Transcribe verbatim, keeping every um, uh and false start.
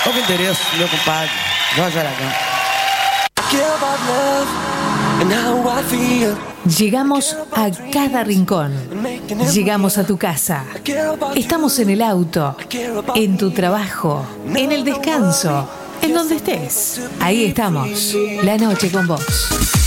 Olha o interesse, meu compadre. Jorge Aragão. Llegamos a cada rincón. Llegamos a tu casa. Estamos en el auto, en tu trabajo, en el descanso, en donde estés. Ahí estamos, la noche con vos.